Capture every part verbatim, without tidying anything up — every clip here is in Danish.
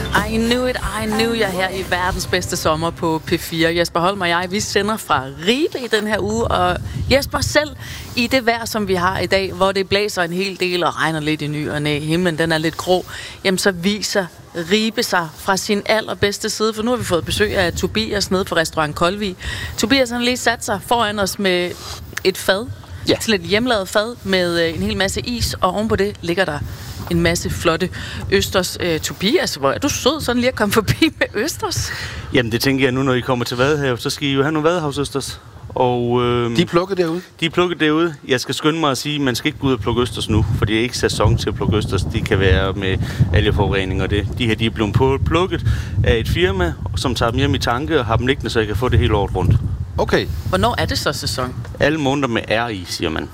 I knew it, I knew jeg her i verdens bedste sommer på P fire. Jesper Holm og jeg, vi sender fra Ribe i den her uge, og Jesper selv i det vejr, som vi har i dag, hvor det blæser en hel del og regner lidt i ny og næ, himlen den er lidt grå, jamen så viser Ribe sig fra sin allerbedste side, for nu har vi fået besøg af Tobias nede på restaurant Kolvig. Tobias han lige sat sig foran os med et fad, ja. Sådan et hjemmelavet fad med en hel masse is, og ovenpå det ligger der en masse flotte østers. Øh, Tobias, hvor er du sød sådan lige at komme forbi med østers? Jamen det tænker jeg nu, når I kommer til Vadehavet, så skal I jo have nogle vadehavsøsters. Og, øh, de er plukket derude? De er plukket derude. Jeg skal skynde mig at sige, at man skal ikke gå ud og plukke østers nu, for det er ikke sæson til at plukke østers. De kan være med algeforurening og det. De her de er blevet plukket af et firma, som tager dem hjem i tanke og har dem liggende, så jeg kan få det hele året rundt. Okay. Hvornår er det så sæson? Alle måneder med R i, siger man.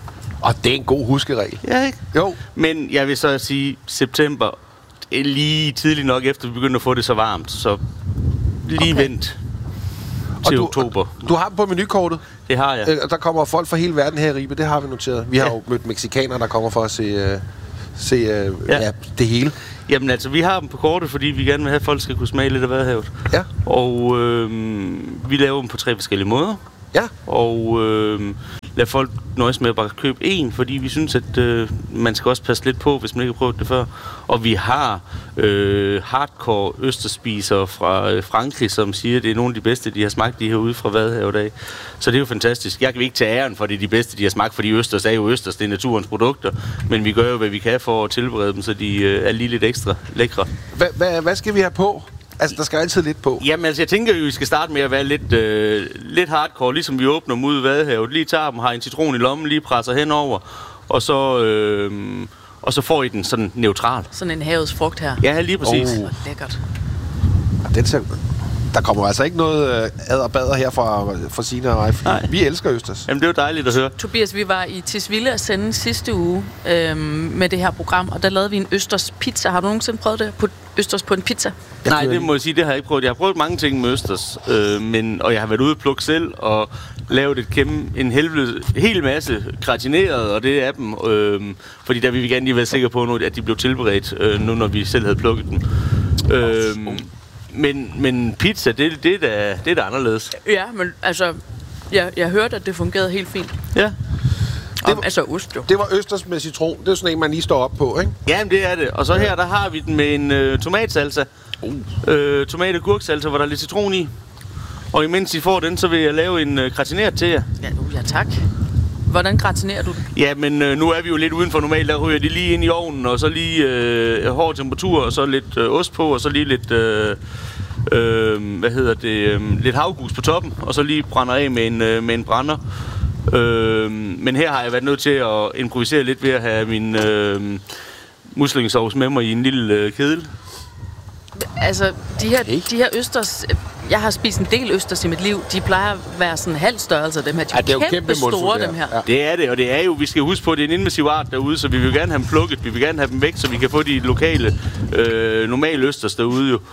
Og det er en god huskeregel. Ja, ikke? Jo. Men jeg vil så sige, september er lige tidligt nok, efter vi begynder at få det så varmt. Så lige okay. Vent til du, oktober. Du har dem på menukortet? Det har jeg. Der kommer folk fra hele verden her i Ribe, det har vi noteret. Vi har ja. jo mødt mexikanere, der kommer for at se, uh, se uh, ja. Ja, det hele. Jamen altså, vi har dem på kortet, fordi vi gerne vil have, at folk skal kunne smage lidt af Vadehavet. Ja. Og øh, vi laver dem på tre forskellige måder. Ja. Og øh, lad folk nøjes med at bare købe en, fordi vi synes, at øh, man skal også passe lidt på, hvis man ikke har prøvet det før. Og vi har øh, hardcore østerspisere fra øh, Frankrig, som siger, at det er nogle af de bedste, de har smagt de her ude fra Vadehavet af. Så det er jo fantastisk. Jeg kan ikke tage æren for, at det er de bedste, de har smagt, fordi østers er jo østers, det er naturens produkter. Men vi gør jo, hvad vi kan for at tilberede dem, så de øh, er lige lidt ekstra lækre. Hva, hva, hvad skal vi have på? Altså, der skal altid lidt på. Jamen, altså, jeg tænker jo, at vi skal starte med at være lidt, øh, lidt hardcore, ligesom vi åbner dem ud i Vadehavet. Lige tager dem, har en citron i lommen, lige presser henover, og så, øh, og så får I den sådan neutral. Sådan en havets frugt her. Ja, lige præcis. Oh. Lækkert. Den ser, der kommer altså ikke noget adderbader her fra, fra Signe og mig, fordi Nej. vi elsker østers. Jamen, det er jo dejligt at høre. Tobias, vi var i Tisvilde at sende sidste uge øh, med det her program, og der lavede vi en østers pizza. Har du nogensinde prøvet det? Put østers på en pizza? Nej, det må jeg sige, det har jeg ikke prøvet. Jeg har prøvet mange ting med østers, øh, men, og jeg har været ude og plukke selv og lavet et kæmpe, en helvede, hel masse gratineret, og det er dem. Øh, fordi der vil vi gerne lige være sikre på nu, at de blev tilberedt, øh, nu når vi selv havde plukket dem. Øh, men, men pizza, det, det, er da, det er da anderledes. Ja, men altså, jeg, jeg hørte, at det fungerede helt fint. Ja. Det var, altså ost jo. Det var østers med citron. Det er sådan en, man lige står op på, ikke? Jamen, det er det. Og så her, der har vi den med en øh, tomatsalsa. Uh. Øh, tomat- og gurksalsa, hvor der er lidt citron i. Og imens I får den, så vil jeg lave en øh, gratineret til jer. Ja, uh, ja, tak. Hvordan gratinerer du den? Ja, men øh, nu er vi jo lidt uden for normalt. Der ryger de lige ind i ovnen, og så lige øh, hård temperatur, og så lidt øh, ost på, og så lige lidt... Øh, øh, hvad hedder det? Øh, lidt havgus på toppen, og så lige brænder af med en, øh, med en brænder. Øh, men her har jeg været nødt til at improvisere lidt ved at have min øh, muslingesovs med mig i en lille øh, kedel. Altså, de her, de her østers... Jeg har spist en del østers i mit liv. De plejer at være sådan en halv størrelse, dem her. De ja, det er jo kæmpe, kæmpe store, dem her. Ja. Det er det, og det er jo... Vi skal huske på, at det er en invasiv art derude, så vi vil gerne have dem plukket. Vi vil gerne have dem væk, så vi kan få de lokale, øh, normale østers derude jo.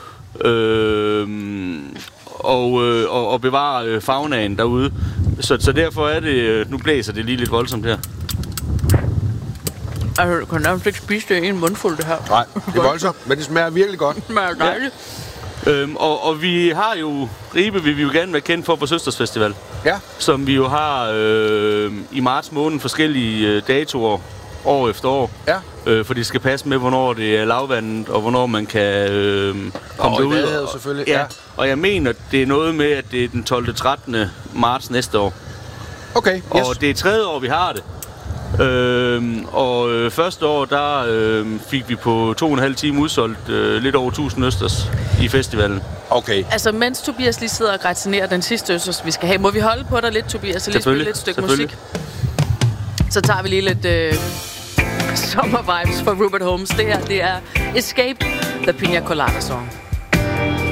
Øh, og, øh, og, og bevare øh, faunaen derude. Så, så derfor er det... Nu blæser det lige lidt voldsomt her. Altså, du kan nærmest ikke spise det i en mundfuld, det her. Nej, det er voldsomt, men det smager virkelig godt. Det smager dejligt. Ja. Øhm, og, og vi har jo... Ribe vil vi jo gerne være kendt for vores Østersfestival. Ja. Som vi jo har øh, i marts måned forskellige øh, datoer år efter år. Ja. Øh, for det skal passe med, hvornår det er lavvandet, og hvornår man kan øh, komme og derud. Og i Vadehavet selvfølgelig. Ja. ja. Og jeg mener, det er noget med, at det er den tolvte til trettende marts næste år. Okay, yes. Og det er tredje år, vi har det. Øhm, og øh, første år, der øh, fik vi på to og en halv time udsolgt øh, lidt over tusind østers i festivalen. Okay. Altså, mens Tobias lige sidder og gratinerer den sidste østers, vi skal have, må vi holde på dig lidt, Tobias, og lige spille lidt stykke musik? Så tager vi lige lidt øh, sommervibes for Rupert Holmes. Det her, det er Escape, The Pina Colada Song.